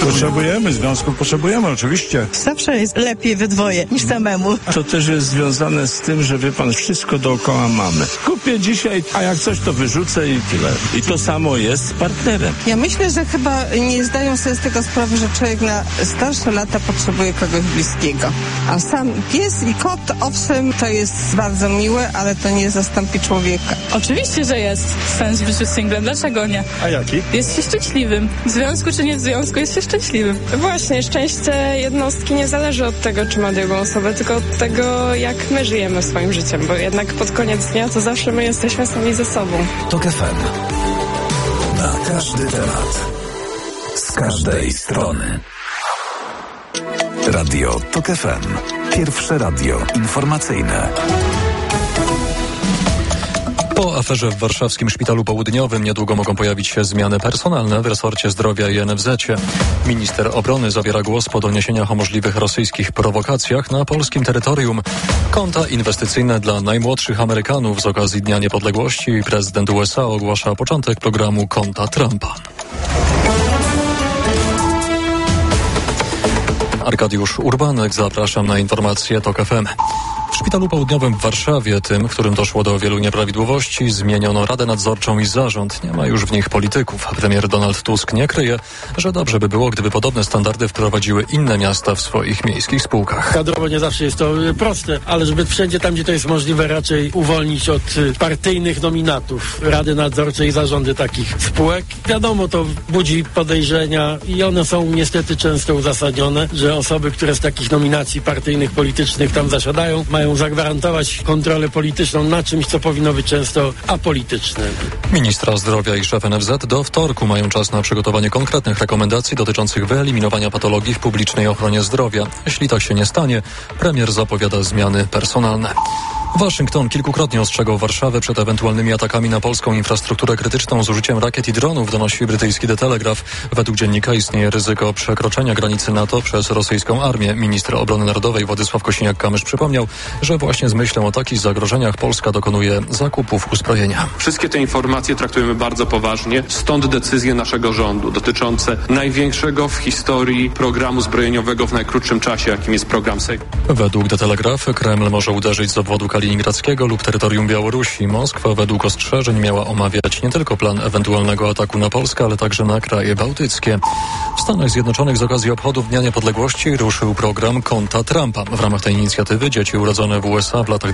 Związku potrzebujemy, oczywiście. Zawsze jest lepiej we dwoje niż samemu. To też jest związane z tym, że wie pan, wszystko dookoła mamy. Kupię dzisiaj, a jak coś to wyrzucę i tyle. I to samo jest z partnerem. Ja myślę, że chyba nie zdają sobie z tego sprawy, że człowiek na starsze lata potrzebuje kogoś bliskiego. A sam pies i kot, owszem, to jest bardzo miłe, ale to nie zastąpi człowieka. Oczywiście, że jest sens w życiu singlem. Dlaczego nie? A jaki? Jest się szczęśliwym. W związku czy nie w związku, jest się szczęśliwym. Właśnie, szczęście jednostki nie zależy od tego, czy ma drugą osobę, tylko od tego, jak my żyjemy swoim życiem, bo jednak pod koniec dnia to zawsze my jesteśmy sami ze sobą. TOK FM. Na każdy temat. Z każdej strony. Radio TOK FM. Pierwsze radio informacyjne. Po aferze w warszawskim Szpitalu Południowym niedługo mogą pojawić się zmiany personalne w resorcie zdrowia i NFZ-cie. Minister obrony zabiera głos po doniesieniach o możliwych rosyjskich prowokacjach na polskim terytorium. Konta inwestycyjne dla najmłodszych Amerykanów z okazji Dnia Niepodległości i prezydent USA ogłasza początek programu Konta Trumpa. Arkadiusz Urbanek, zapraszam na informacje TOK FM. W Szpitalu Południowym w Warszawie, tym, którym doszło do wielu nieprawidłowości, zmieniono Radę Nadzorczą i zarząd. Nie ma już w nich polityków. Premier Donald Tusk nie kryje, że dobrze by było, gdyby podobne standardy wprowadziły inne miasta w swoich miejskich spółkach. Kadrowo nie zawsze jest to proste, ale żeby wszędzie tam, gdzie to jest możliwe, raczej uwolnić od partyjnych nominatów Rady Nadzorczej i zarządy takich spółek. Wiadomo, to budzi podejrzenia i one są niestety często uzasadnione, że osoby, które z takich nominacji partyjnych, politycznych tam zasiadają, mają zagwarantować kontrolę polityczną na czymś, co powinno być często apolityczne. Ministra zdrowia i szef NFZ do wtorku mają czas na przygotowanie konkretnych rekomendacji dotyczących wyeliminowania patologii w publicznej ochronie zdrowia. Jeśli tak się nie stanie, premier zapowiada zmiany personalne. Waszyngton kilkukrotnie ostrzegał Warszawę przed ewentualnymi atakami na polską infrastrukturę krytyczną z użyciem rakiet i dronów, donosi brytyjski The Telegraph. Według dziennika istnieje ryzyko przekroczenia granicy NATO przez rosyjską armię. Minister obrony narodowej Władysław Kosiniak-Kamysz przypomniał, że właśnie z myślą o takich zagrożeniach Polska dokonuje zakupów uzbrojenia. Wszystkie te informacje traktujemy bardzo poważnie, stąd decyzje naszego rządu dotyczące największego w historii programu zbrojeniowego w najkrótszym czasie, jakim jest program SEG. Według The Telegraph Kreml może uderzyć z obwodu kaliningradzkiego lub terytorium Białorusi. Moskwa według ostrzeżeń miała omawiać nie tylko plan ewentualnego ataku na Polskę, ale także na kraje bałtyckie. W Stanach Zjednoczonych z okazji obchodów Dnia Niepodległości ruszył program Konta Trumpa. W ramach tej inicjatywy dzieci urodzone w USA w latach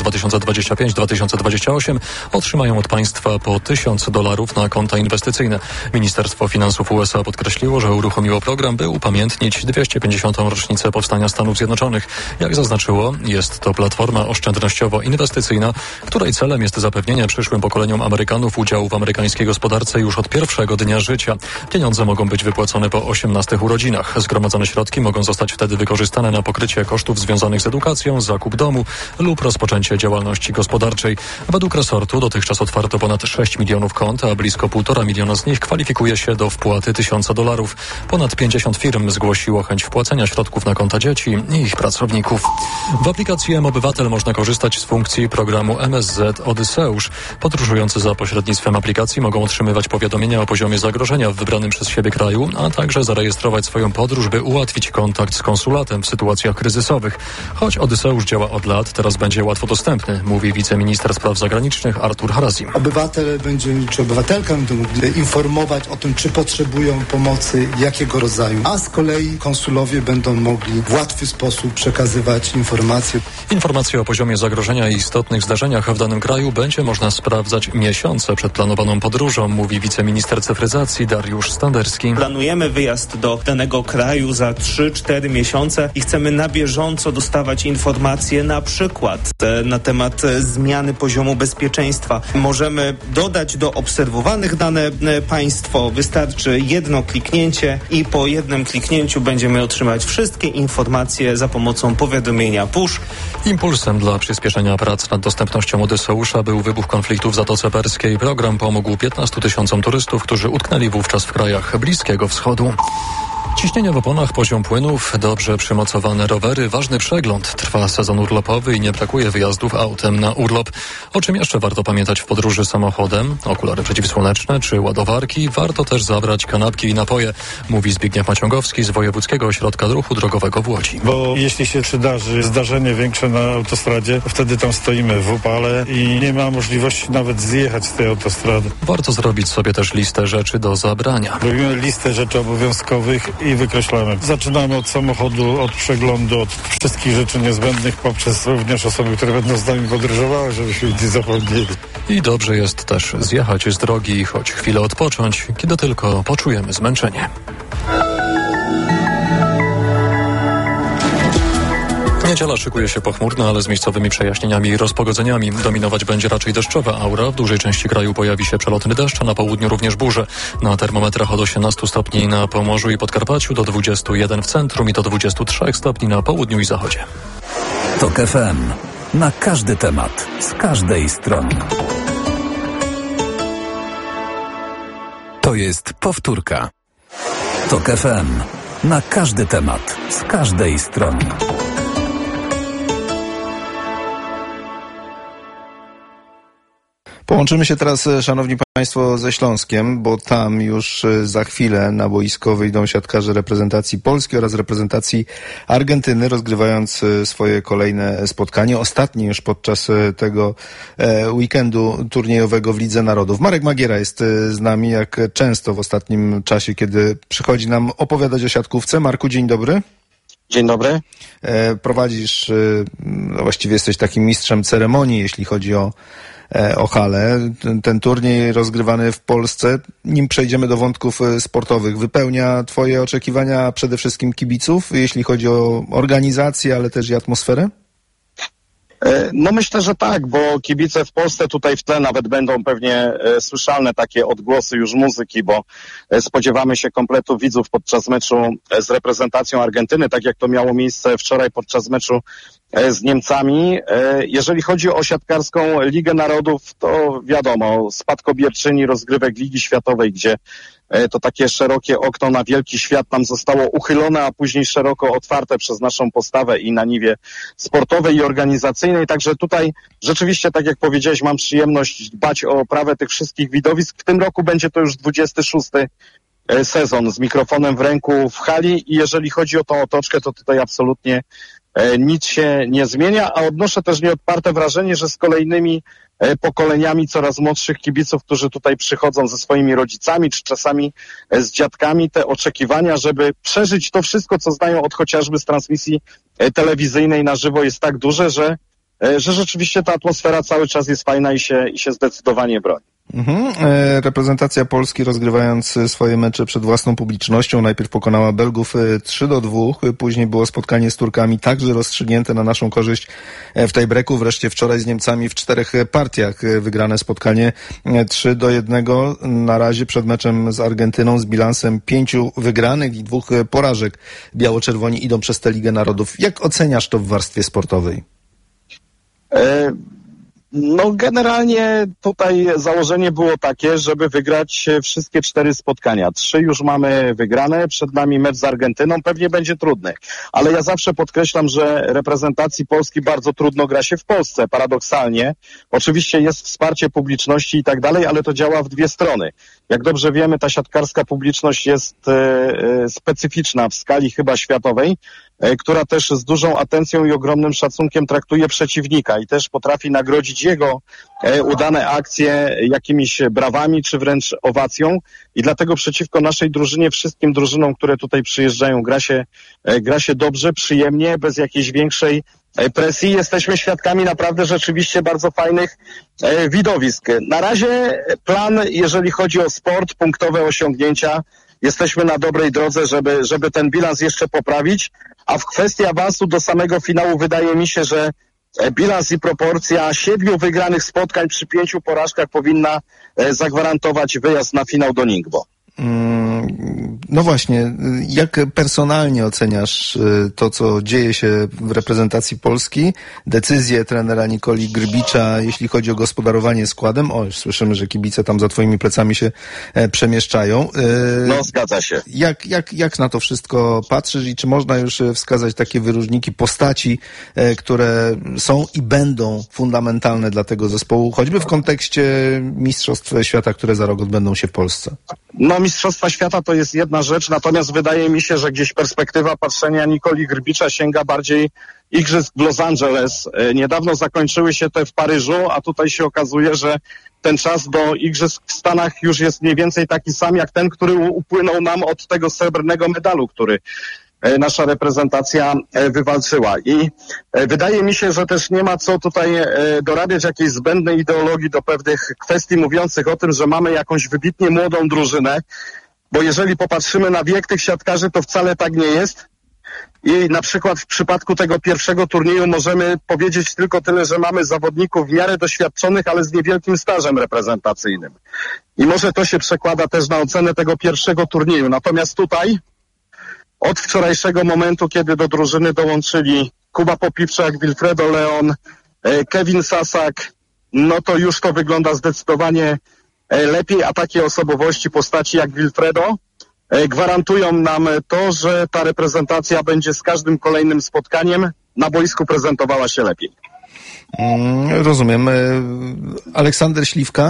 2025-2028 otrzymają od państwa po $1000 na konta inwestycyjne. Ministerstwo Finansów USA podkreśliło, że uruchomiło program, by upamiętnić 250. rocznicę powstania Stanów Zjednoczonych. Jak zaznaczyło, jest to platforma oszczędnościowo-inwestycyjna, której celem jest zapewnienie przyszłym pokoleniom Amerykanów udziału w amerykańskiej gospodarce już od pierwszego dnia życia. Pieniądze mogą być wypłacone po 18 urodzinach. Zgromadzone środki mogą zostać wtedy wykorzystane na pokrycie kosztów związanych z edukacją, zakup domu lub rozpoczęcie działalności gospodarczej. Według resortu dotychczas otwarto ponad 6 milionów kont, a blisko 1,5 miliona z nich kwalifikuje się do wpłaty $1000. Ponad 50 firm zgłosiło chęć wpłacenia środków na konta dzieci i ich pracowników. W aplikacji M-Obywatel można korzystać z funkcji programu MSZ Odyseusz. Podróżujący za pośrednictwem aplikacji mogą otrzymywać powiadomienia o poziomie zagrożenia w wybranym przez siebie kraju, a także zarejestrować swoją podróż, by ułatwić kontakt z konsulatem w sytuacjach kryzysowych. Choć Odyseusz działa od lat, teraz będzie łatwo dostępny, mówi wiceminister spraw zagranicznych Artur Harazim. Obywatel czy obywatelka będą mogli informować o tym, czy potrzebują pomocy, jakiego rodzaju, a z kolei konsulowie będą mogli w łatwy sposób przekazywać informacje. Informacje o poziomie zagrożenia i istotnych zdarzeniach w danym kraju będzie można sprawdzać miesiące przed planowaną podróżą, mówi wiceminister cyfryzacji Dariusz Standerski. Planujemy wyjazd do danego kraju za 3-4 miesiące i chcemy na bieżąco dostawać informacje na przykład na temat zmiany poziomu bezpieczeństwa. Możemy dodać do obserwowanych dane państwo. Wystarczy jedno kliknięcie i po jednym kliknięciu będziemy otrzymać wszystkie informacje za pomocą powiadomienia push. Impulsem dla przyspieszenia prac nad dostępnością Odyseusza był wybuch konfliktu w Zatoce Perskiej. Program pomógł 15 000 turystów, którzy utknęli wówczas w krajach Bliskiego Wschodu. Ciśnienie w oponach, poziom płynów, dobrze przymocowane rowery, ważny przegląd. Trwa sezon urlopowy i nie brakuje wyjazdów autem na urlop. O czym jeszcze warto pamiętać w podróży samochodem? Okulary przeciwsłoneczne czy ładowarki? Warto też zabrać kanapki i napoje, mówi Zbigniew Maciągowski z Wojewódzkiego Ośrodka Ruchu Drogowego w Łodzi. Bo jeśli się przydarzy zdarzenie większe na autostradzie, wtedy tam stoimy w upale i nie ma możliwości nawet zjechać z tej autostrady. Warto zrobić sobie też listę rzeczy do zabrania. Robimy listę rzeczy obowiązkowych i wykreślamy. Zaczynamy od samochodu, od przeglądu, od wszystkich rzeczy niezbędnych, poprzez również osoby, które będą z nami podróżowały, żebyśmy nie zapomnieli. I dobrze jest też zjechać z drogi i choć chwilę odpocząć, kiedy tylko poczujemy zmęczenie. Niedziela szykuje się pochmurna, ale z miejscowymi przejaśnieniami i rozpogodzeniami. Dominować będzie raczej deszczowa aura. W dużej części kraju pojawi się przelotny deszcz, a na południu również burze. Na termometrach od 18 stopni na Pomorzu i Podkarpaciu do 21 w centrum i do 23 stopni na południu i zachodzie. TOK FM. Na każdy temat, z każdej strony. To jest powtórka. TOK FM. Na każdy temat, z każdej strony. Połączymy się teraz, szanowni państwo, ze Śląskiem, bo tam już za chwilę na boisko wyjdą siatkarze reprezentacji Polski oraz reprezentacji Argentyny, rozgrywając swoje kolejne spotkanie, ostatnie już podczas tego weekendu turniejowego w Lidze Narodów. Marek Magiera jest z nami, jak często w ostatnim czasie, kiedy przychodzi nam opowiadać o siatkówce. Marku, dzień dobry. Dzień dobry. Prowadzisz, właściwie jesteś takim mistrzem ceremonii, jeśli chodzi o halę. Ten turniej rozgrywany w Polsce, nim przejdziemy do wątków sportowych, wypełnia twoje oczekiwania przede wszystkim kibiców, jeśli chodzi o organizację, ale też i atmosferę? No myślę, że tak, bo kibice w Polsce tutaj w tle nawet będą pewnie słyszalne takie odgłosy już muzyki, bo spodziewamy się kompletu widzów podczas meczu z reprezentacją Argentyny, tak jak to miało miejsce wczoraj podczas meczu z Niemcami. Jeżeli chodzi o siatkarską Ligę Narodów, to wiadomo, spadkobierczyni rozgrywek Ligi Światowej, gdzie to takie szerokie okno na wielki świat nam zostało uchylone, a później szeroko otwarte przez naszą postawę i na niwie sportowej i organizacyjnej. Także tutaj rzeczywiście, tak jak powiedziałeś, mam przyjemność dbać o oprawę tych wszystkich widowisk. W tym roku będzie to już 26. sezon z mikrofonem w ręku w hali i jeżeli chodzi o tą otoczkę, to tutaj absolutnie nic się nie zmienia, a odnoszę też nieodparte wrażenie, że z kolejnymi pokoleniami coraz młodszych kibiców, którzy tutaj przychodzą ze swoimi rodzicami, czy czasami z dziadkami, te oczekiwania, żeby przeżyć to wszystko, co znają od chociażby z transmisji telewizyjnej na żywo, jest tak duże, że rzeczywiście ta atmosfera cały czas jest fajna i się zdecydowanie broni. Reprezentacja Polski, rozgrywając swoje mecze przed własną publicznością, najpierw pokonała Belgów 3-2, później było spotkanie z Turkami także rozstrzygnięte na naszą korzyść w tiebreaku, wreszcie wczoraj z Niemcami w 4 partiach wygrane spotkanie 3-1, na razie przed meczem z Argentyną z bilansem 5 wygranych i 2 porażek. Biało-czerwoni idą przez tę Ligę Narodów. Jak oceniasz to w warstwie sportowej? No generalnie tutaj założenie było takie, żeby wygrać wszystkie 4 spotkania. 3 już mamy wygrane, przed nami mecz z Argentyną, pewnie będzie trudny. Ale ja zawsze podkreślam, że reprezentacji Polski bardzo trudno gra się w Polsce, paradoksalnie. Oczywiście jest wsparcie publiczności i tak dalej, ale to działa w dwie strony. Jak dobrze wiemy, ta siatkarska publiczność jest specyficzna w skali chyba światowej, która też z dużą atencją i ogromnym szacunkiem traktuje przeciwnika i też potrafi nagrodzić jego udane akcje jakimiś brawami czy wręcz owacją i dlatego przeciwko naszej drużynie, wszystkim drużynom, które tutaj przyjeżdżają, gra się dobrze, przyjemnie, bez jakiejś większej presji. Jesteśmy świadkami naprawdę rzeczywiście bardzo fajnych widowisk. Na razie plan, jeżeli chodzi o sport, punktowe osiągnięcia, jesteśmy na dobrej drodze, żeby ten bilans jeszcze poprawić, a w kwestii awansu do samego finału wydaje mi się, że bilans i proporcja 7 wygranych spotkań przy 5 porażkach powinna zagwarantować wyjazd na finał do Ningbo. No właśnie, jak personalnie oceniasz to, co dzieje się w reprezentacji Polski? Decyzję trenera Nikoli Grbicza, jeśli chodzi o gospodarowanie składem. O, już słyszymy, że kibice tam za twoimi plecami się przemieszczają. No, zgadza się. Jak na to wszystko patrzysz i czy można już wskazać takie wyróżniki postaci, które są i będą fundamentalne dla tego zespołu, choćby w kontekście Mistrzostw Świata, które za rok odbędą się w Polsce? No, Mistrzostwa Świata to jest jedna rzecz, natomiast wydaje mi się, że gdzieś perspektywa patrzenia Nikoli Grbicza sięga bardziej igrzysk w Los Angeles. Niedawno zakończyły się te w Paryżu, a tutaj się okazuje, że ten czas do igrzysk w Stanach już jest mniej więcej taki sam jak ten, który upłynął nam od tego srebrnego medalu, który nasza reprezentacja wywalczyła. I wydaje mi się, że też nie ma co tutaj dorabiać jakiejś zbędnej ideologii do pewnych kwestii mówiących o tym, że mamy jakąś wybitnie młodą drużynę, bo jeżeli popatrzymy na wiek tych siatkarzy, to wcale tak nie jest. I na przykład w przypadku tego pierwszego turnieju możemy powiedzieć tylko tyle, że mamy zawodników w miarę doświadczonych, ale z niewielkim stażem reprezentacyjnym. I może to się przekłada też na ocenę tego pierwszego turnieju. Natomiast tutaj od wczorajszego momentu, kiedy do drużyny dołączyli Kuba Popiwczak, Wilfredo Leon, Kevin Sasak, no to już to wygląda zdecydowanie lepiej, a takie osobowości, postaci jak Wilfredo gwarantują nam to, że ta reprezentacja będzie z każdym kolejnym spotkaniem na boisku prezentowała się lepiej. Rozumiem. Aleksander Śliwka?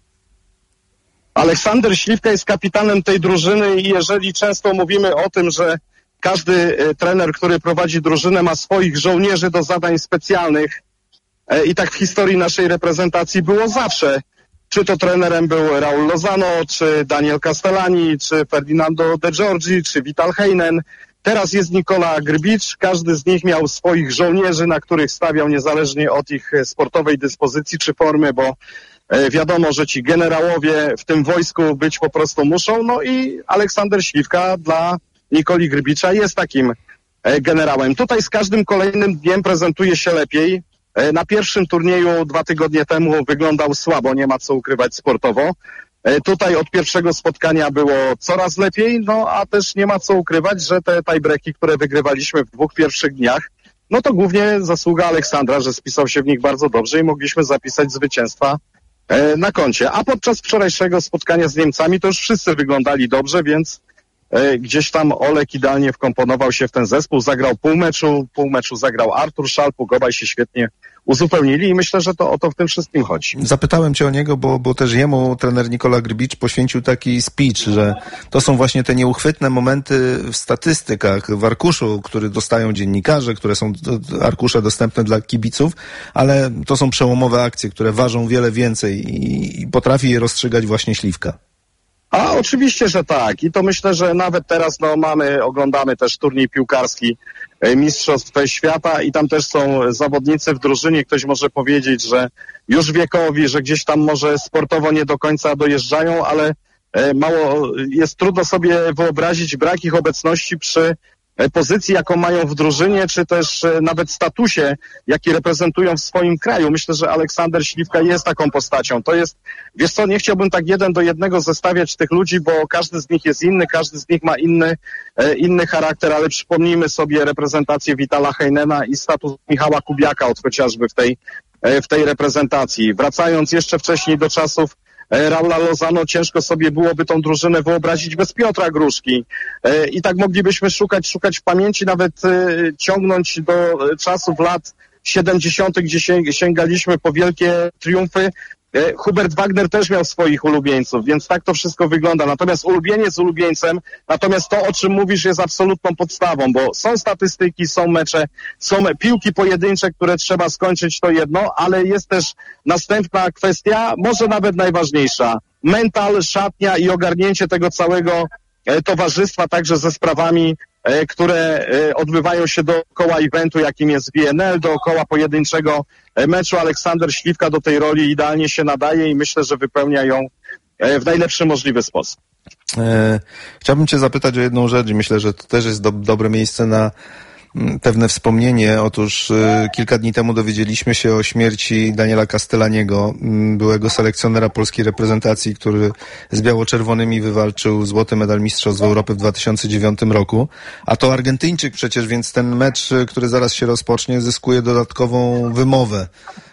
Aleksander Śliwka jest kapitanem tej drużyny i jeżeli często mówimy o tym, że każdy trener, który prowadzi drużynę, ma swoich żołnierzy do zadań specjalnych i tak w historii naszej reprezentacji było zawsze. Czy to trenerem był Raul Lozano, czy Daniel Castellani, czy Ferdinando De Giorgi, czy Vital Heinen. Teraz jest Nikola Grbicz. Każdy z nich miał swoich żołnierzy, na których stawiał niezależnie od ich sportowej dyspozycji czy formy, bo wiadomo, że ci generałowie w tym wojsku być po prostu muszą. No i Aleksander Śliwka dla Nikoli Grbicza jest takim generałem. Tutaj z każdym kolejnym dniem prezentuje się lepiej. Na pierwszym turnieju 2 tygodnie temu wyglądał słabo, nie ma co ukrywać sportowo. Tutaj od pierwszego spotkania było coraz lepiej, no a też nie ma co ukrywać, że te tiebreaki, które wygrywaliśmy w 2 pierwszych dniach, no to głównie zasługa Aleksandra, że spisał się w nich bardzo dobrze i mogliśmy zapisać zwycięstwa na koncie. A podczas wczorajszego spotkania z Niemcami to już wszyscy wyglądali dobrze, więc gdzieś tam Olek idealnie wkomponował się w ten zespół, zagrał pół meczu zagrał Artur Szalpuk, obaj się świetnie uzupełnili i myślę, że to o to w tym wszystkim chodzi. Zapytałem cię o niego, bo też jemu trener Nikola Grbicz poświęcił taki speech, że to są właśnie te nieuchwytne momenty w statystykach, w arkuszu, który dostają dziennikarze, które są arkusze dostępne dla kibiców, ale to są przełomowe akcje, które ważą wiele więcej i potrafi je rozstrzygać właśnie Śliwka. A oczywiście, że tak. I to myślę, że nawet teraz oglądamy też turniej piłkarski Mistrzostw Świata i tam też są zawodnicy w drużynie. Ktoś może powiedzieć, że już wiekowi, że gdzieś tam może sportowo nie do końca dojeżdżają, ale trudno sobie wyobrazić brak ich obecności przy pozycji, jaką mają w drużynie, czy też nawet statusie, jaki reprezentują w swoim kraju. Myślę, że Aleksander Śliwka jest taką postacią. To jest, wiesz co, nie chciałbym tak 1 do 1 zestawiać tych ludzi, bo każdy z nich jest inny, każdy z nich ma inny charakter, ale przypomnijmy sobie reprezentację Vitala Heinena i status Michała Kubiaka chociażby w tej reprezentacji. Wracając jeszcze wcześniej do czasów Raula Lozano, ciężko sobie byłoby tą drużynę wyobrazić bez Piotra Gruszki. I tak moglibyśmy szukać w pamięci, nawet ciągnąć do czasów lat 70., gdzie sięgaliśmy po wielkie triumfy. Hubert Wagner też miał swoich ulubieńców, więc tak to wszystko wygląda. Natomiast ulubieniec ulubieńcem, natomiast to, o czym mówisz, jest absolutną podstawą, bo są statystyki, są mecze, są piłki pojedyncze, które trzeba skończyć, to jedno, ale jest też następna kwestia, może nawet najważniejsza. Mental, szatnia i ogarnięcie tego całego towarzystwa, także ze sprawami, które odbywają się dookoła eventu, jakim jest WNL, dookoła pojedynczego meczu. Aleksander Śliwka do tej roli idealnie się nadaje i myślę, że wypełnia ją w najlepszy możliwy sposób. Chciałbym cię zapytać o jedną rzecz i myślę, że to też jest dobre miejsce pewne wspomnienie. Otóż kilka dni temu dowiedzieliśmy się o śmierci Daniela Castellaniego, byłego selekcjonera polskiej reprezentacji, który z biało-czerwonymi wywalczył złoty medal Mistrzostw Europy w 2009 roku. A to Argentyńczyk przecież, więc ten mecz, który zaraz się rozpocznie, zyskuje dodatkową wymowę.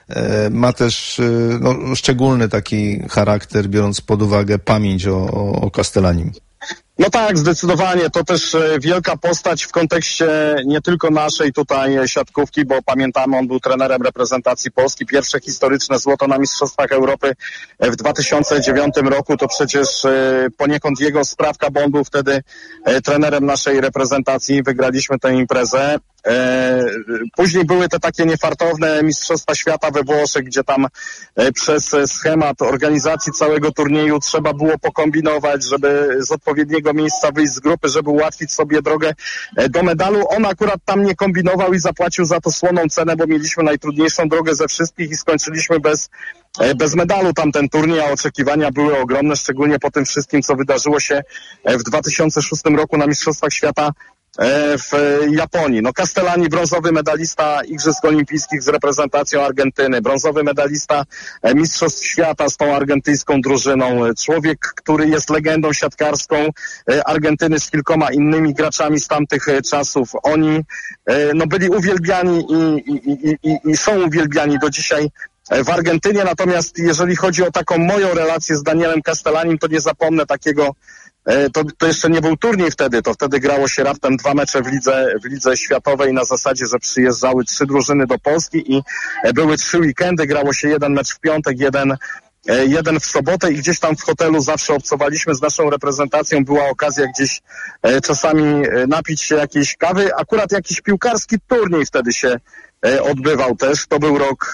Ma też szczególny taki charakter, biorąc pod uwagę pamięć o Castellanim. No tak, zdecydowanie. To też wielka postać w kontekście nie tylko naszej tutaj siatkówki, bo pamiętamy, on był trenerem reprezentacji Polski. Pierwsze historyczne złoto na Mistrzostwach Europy w 2009 roku to przecież poniekąd jego sprawka, bo on był wtedy trenerem naszej reprezentacji. Wygraliśmy tę imprezę. Później były te takie niefartowne Mistrzostwa Świata we Włoszech, gdzie tam przez schemat organizacji całego turnieju trzeba było pokombinować, żeby z odpowiedniego miejsca wyjść z grupy, żeby ułatwić sobie drogę do medalu. On akurat tam nie kombinował i zapłacił za to słoną cenę, bo mieliśmy najtrudniejszą drogę ze wszystkich i skończyliśmy bez medalu tamten turniej, a oczekiwania były ogromne, szczególnie po tym wszystkim, co wydarzyło się w 2006 roku na Mistrzostwach Świata w Japonii. No Castellani, brązowy medalista Igrzysk Olimpijskich z reprezentacją Argentyny, brązowy medalista Mistrzostw Świata z tą argentyńską drużyną, człowiek, który jest legendą siatkarską Argentyny z kilkoma innymi graczami z tamtych czasów. Oni byli uwielbiani i są uwielbiani do dzisiaj w Argentynie, natomiast jeżeli chodzi o taką moją relację z Danielem Castellanim, to nie zapomnę takiego. To jeszcze nie był turniej wtedy, to wtedy grało się raptem 2 mecze w lidze światowej na zasadzie, że przyjeżdżały 3 drużyny do Polski i były 3 weekendy, grało się 1 mecz w piątek, jeden w sobotę i gdzieś tam w hotelu zawsze obcowaliśmy z naszą reprezentacją, była okazja gdzieś czasami napić się jakiejś kawy, akurat jakiś piłkarski turniej wtedy się odbywał też, to był rok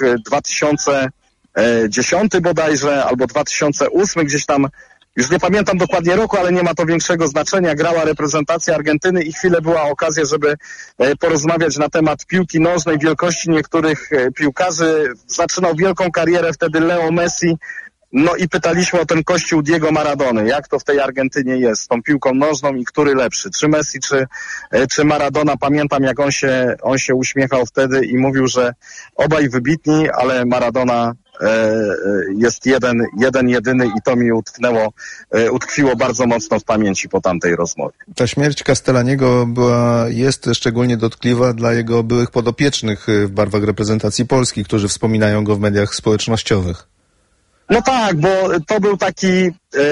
2010 bodajże, albo 2008, gdzieś tam. Już nie pamiętam dokładnie roku, ale nie ma to większego znaczenia. Grała reprezentacja Argentyny i chwilę była okazja, żeby porozmawiać na temat piłki nożnej, wielkości niektórych piłkarzy. Zaczynał wielką karierę wtedy Leo Messi. No i pytaliśmy o ten kościół Diego Maradony. Jak to w tej Argentynie jest z tą piłką nożną i który lepszy? Czy Messi, czy Maradona? Pamiętam, jak on się uśmiechał wtedy i mówił, że obaj wybitni, ale Maradona jest jedyny i to mi utkwiło bardzo mocno w pamięci po tamtej rozmowie. Ta śmierć Castellaniego jest szczególnie dotkliwa dla jego byłych podopiecznych w barwach reprezentacji Polski, którzy wspominają go w mediach społecznościowych. No tak, bo to był taki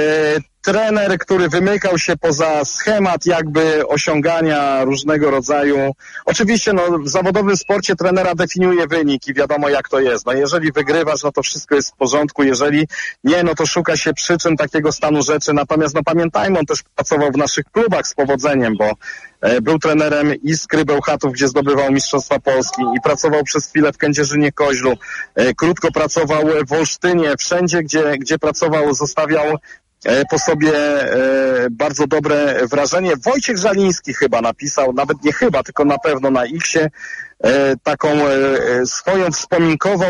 trener, który wymykał się poza schemat jakby osiągania różnego rodzaju. Oczywiście w zawodowym sporcie trenera definiuje wynik i wiadomo jak to jest. No jeżeli wygrywasz, no to wszystko jest w porządku, jeżeli nie, no to szuka się przyczyn takiego stanu rzeczy. Natomiast pamiętajmy, on też pracował w naszych klubach z powodzeniem, bo był trenerem Iskry Bełchatów, gdzie zdobywał Mistrzostwa Polski i pracował przez chwilę w Kędzierzynie-Koźlu. Krótko pracował w Olsztynie, wszędzie gdzie pracował, zostawiał po sobie bardzo dobre wrażenie. Wojciech Żaliński chyba napisał, nawet nie chyba, tylko na pewno na X-ie, taką swoją wspominkową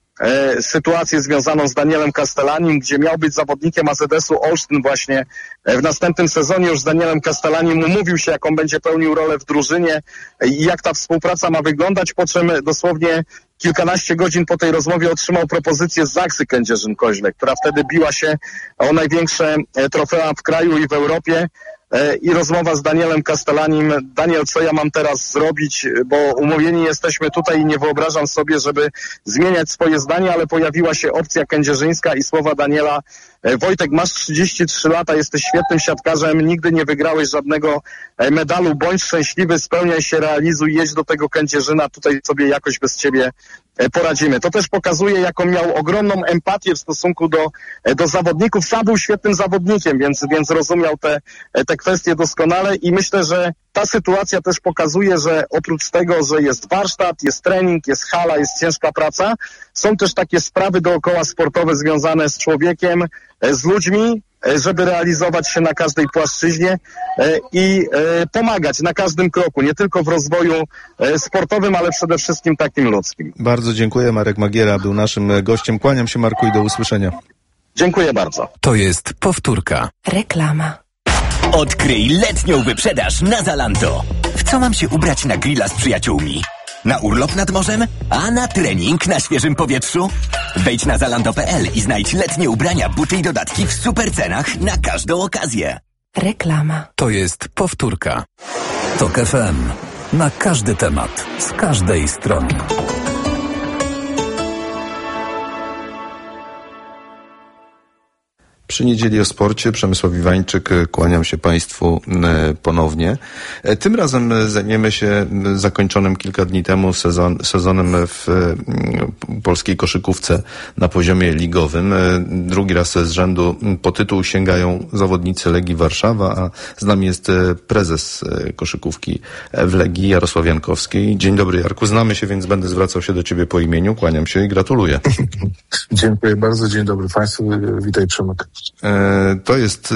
sytuację związaną z Danielem Castellanim, gdzie miał być zawodnikiem AZS-u Olsztyn właśnie w następnym sezonie. Już z Danielem Castellanim umówił się, jaką będzie pełnił rolę w drużynie i jak ta współpraca ma wyglądać, po czym dosłownie kilkanaście godzin po tej rozmowie otrzymał propozycję z Zaksy Kędzierzyn-Koźle, która wtedy biła się o największe trofea w kraju i w Europie. I rozmowa z Danielem Castellanim. Daniel, co ja mam teraz zrobić, bo umówieni jesteśmy tutaj i nie wyobrażam sobie, żeby zmieniać swoje zdanie, ale pojawiła się opcja kędzierzyńska i słowa Daniela: Wojtek, masz 33 lata, jesteś świetnym siatkarzem, nigdy nie wygrałeś żadnego medalu, bądź szczęśliwy, spełniaj się, realizuj, jedź do tego Kędzierzyna, tutaj sobie jakoś bez ciebie poradzimy. To też pokazuje, jaką miał ogromną empatię w stosunku do zawodników. Sam był świetnym zawodnikiem, więc rozumiał te kwestie doskonale i myślę, że ta sytuacja też pokazuje, że oprócz tego, że jest warsztat, jest trening, jest hala, jest ciężka praca, są też takie sprawy dookoła sportowe związane z człowiekiem, z ludźmi, żeby realizować się na każdej płaszczyźnie i pomagać na każdym kroku, nie tylko w rozwoju sportowym, ale przede wszystkim takim ludzkim. Bardzo dziękuję. Marek Magiera był naszym gościem. Kłaniam się, Marku, i do usłyszenia. Dziękuję bardzo. To jest powtórka. Reklama. Odkryj letnią wyprzedaż na Zalando. W co mam się ubrać na grilla z przyjaciółmi? Na urlop nad morzem? A na trening na świeżym powietrzu? Wejdź na Zalando.pl i znajdź letnie ubrania, buty i dodatki w super cenach na każdą okazję. Reklama. To jest powtórka. TOK FM. Na każdy temat. Z każdej strony. Przy Niedzieli o Sporcie Przemysław Iwańczyk, kłaniam się Państwu ponownie. Tym razem zajmiemy się zakończonym kilka dni temu sezonem w polskiej koszykówce na poziomie ligowym. Drugi raz z rzędu po tytuł sięgają zawodnicy Legii Warszawa, a z nami jest prezes koszykówki w Legii, Jarosław Jankowski. Dzień dobry, Jarku, znamy się, więc będę zwracał się do Ciebie po imieniu. Kłaniam się i gratuluję. Dziękuję bardzo, dzień dobry Państwu, witaj Przemek. To jest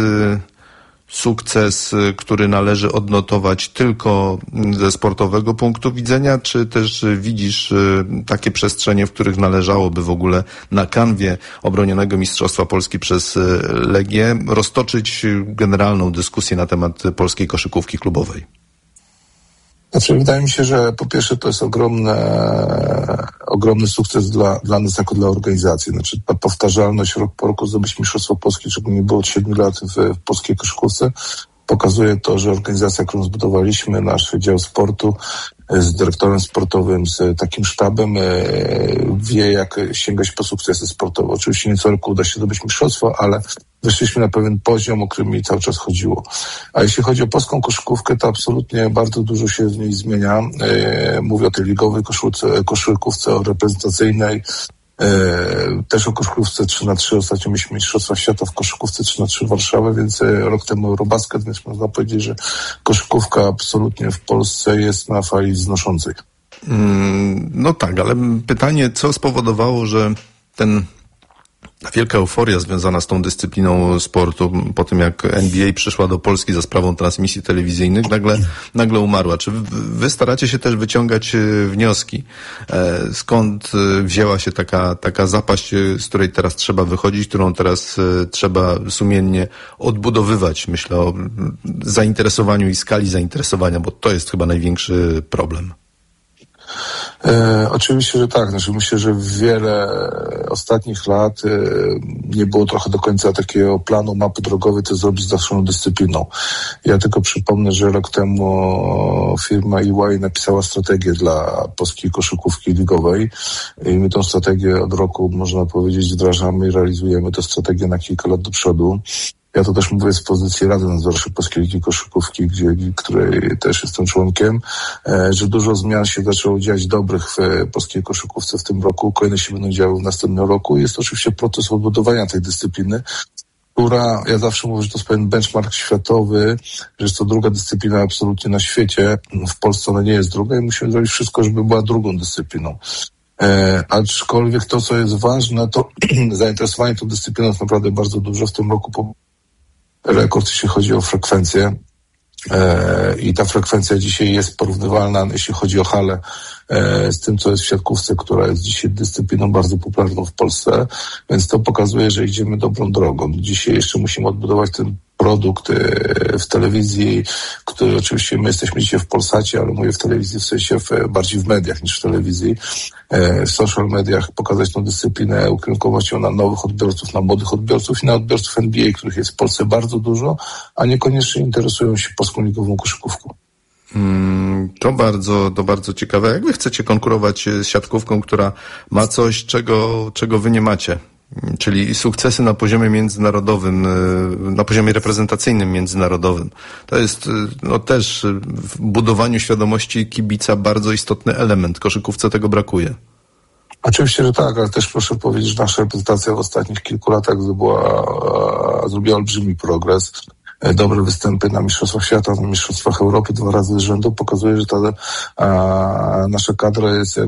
sukces, który należy odnotować tylko ze sportowego punktu widzenia, czy też widzisz takie przestrzenie, w których należałoby w ogóle na kanwie obronionego Mistrzostwa Polski przez Legię roztoczyć generalną dyskusję na temat polskiej koszykówki klubowej? Znaczy, wydaje mi się, że po pierwsze to jest ogromny sukces dla nas jako dla organizacji. Znaczy ta powtarzalność rok po roku zdobyć Mistrzostwo Polskie, czego nie było od 7 lat w polskiej koszykówce, pokazuje to, że organizacja, którą zbudowaliśmy, nasz dział sportu z dyrektorem sportowym, z takim sztabem, wie jak sięgać po sukcesy sportowe. Oczywiście nie co roku uda się zdobyć mistrzostwo, ale weszliśmy na pewien poziom, o którym mi cały czas chodziło. A jeśli chodzi o polską koszykówkę, to absolutnie bardzo dużo się w niej zmienia. Mówię o tej ligowej koszykówce, o reprezentacyjnej, też o koszykówce 3x3. Ostatnio mieliśmy Mistrzostwa Świata w koszykówce 3x3 w Warszawie, więc rok temu Eurobasket, więc można powiedzieć, że koszykówka absolutnie w Polsce jest na fali wznoszącej. No tak, ale pytanie, co spowodowało, że ta wielka euforia związana z tą dyscypliną sportu, po tym jak NBA przyszła do Polski za sprawą transmisji telewizyjnych, nagle umarła. Czy wy staracie się też wyciągać wnioski? Skąd wzięła się taka zapaść, z której teraz trzeba wychodzić, którą teraz trzeba sumiennie odbudowywać? Myślę o zainteresowaniu i skali zainteresowania, bo to jest chyba największy problem. Oczywiście, że tak. Znaczy, myślę, że wiele ostatnich lat nie było trochę do końca takiego planu, mapy drogowej, co zrobić z naszą dyscypliną. Ja tylko przypomnę, że rok temu firma EY napisała strategię dla polskiej koszykówki ligowej i my tą strategię od roku, można powiedzieć, wdrażamy i realizujemy tę strategię na kilka lat do przodu. Ja to też mówię z pozycji Rady Nadzorczej Polskiej Ligi Koszykówki, której też jestem członkiem, że dużo zmian się zaczęło dziać dobrych w polskiej koszykówce w tym roku. Kolejne się będą działy w następnym roku. Jest to oczywiście proces odbudowania tej dyscypliny, która, ja zawsze mówię, że to jest pewien benchmark światowy, że jest to druga dyscyplina absolutnie na świecie. W Polsce ona nie jest druga i musimy zrobić wszystko, żeby była drugą dyscypliną. Aczkolwiek to, co jest ważne, to zainteresowanie tą dyscypliną jest naprawdę bardzo dużo. W tym roku rekord, jeśli chodzi o frekwencję. I ta frekwencja dzisiaj jest porównywalna, jeśli chodzi o halę, z tym, co jest w siatkówce, która jest dzisiaj dyscypliną bardzo popularną w Polsce, więc to pokazuje, że idziemy dobrą drogą. Dzisiaj jeszcze musimy odbudować ten produkt w telewizji, który oczywiście my jesteśmy dzisiaj w Polsacie, ale mówię w telewizji w sensie bardziej w mediach niż w telewizji, w social mediach, pokazać tą dyscyplinę, ukierunkować ją na nowych odbiorców, na młodych odbiorców i na odbiorców NBA, których jest w Polsce bardzo dużo, a niekoniecznie interesują się polską ligową koszykówką. To bardzo ciekawe. Jak wy chcecie konkurować z siatkówką, która ma coś, czego wy nie macie? Czyli sukcesy na poziomie międzynarodowym, na poziomie reprezentacyjnym międzynarodowym. To jest też w budowaniu świadomości kibica bardzo istotny element. Koszykówce tego brakuje. Oczywiście, że tak, ale też proszę powiedzieć, że nasza reprezentacja w ostatnich kilku latach zrobiła olbrzymi progres. Dobre występy na Mistrzostwach Świata, na Mistrzostwach Europy 2 razy z rzędu pokazuje, że ta nasza kadra jest